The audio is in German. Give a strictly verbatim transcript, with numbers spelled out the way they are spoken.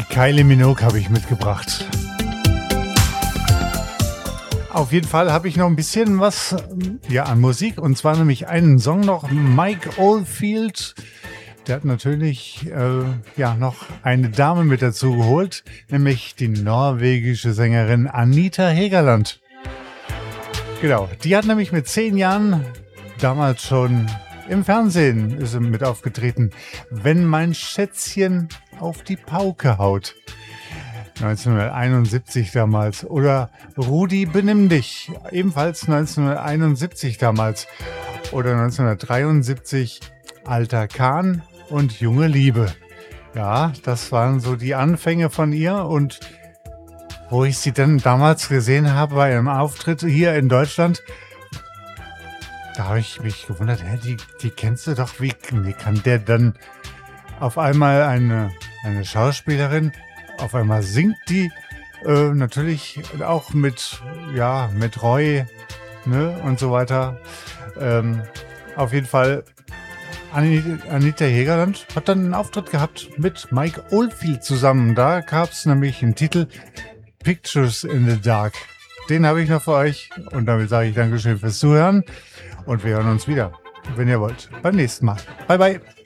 Kylie Minogue habe ich mitgebracht. Auf jeden Fall habe ich noch ein bisschen was ja, an Musik, und zwar nämlich einen Song noch. Mike Oldfield, der hat natürlich äh, ja, noch eine Dame mit dazu geholt, nämlich die norwegische Sängerin Anita Hegerland. Genau, die hat nämlich mit zehn Jahren damals schon im Fernsehen ist sie mit aufgetreten. Wenn mein Schätzchen auf die Pauke haut. neunzehnhunderteinundsiebzig damals. Oder Rudi, benimm dich. Ebenfalls neunzehnhunderteinundsiebzig damals. Oder neunzehnhundertdreiundsiebzig Alter Kahn und Junge Liebe. Ja, das waren so die Anfänge von ihr. Und wo ich sie dann damals gesehen habe bei einem Auftritt hier in Deutschland, da habe ich mich gewundert, hä, die, die kennst du doch. Wie, wie kann der dann auf einmal eine, eine Schauspielerin, auf einmal singt die äh, natürlich auch mit, ja, mit Roy, ne, und so weiter. Ähm, auf jeden Fall, Anita, Anita Hegerland hat dann einen Auftritt gehabt mit Mike Oldfield zusammen. Da gab es nämlich einen Titel Pictures in the Dark. Den habe ich noch für euch, und damit sage ich Dankeschön fürs Zuhören, und wir hören uns wieder, wenn ihr wollt, beim nächsten Mal. Bye, bye.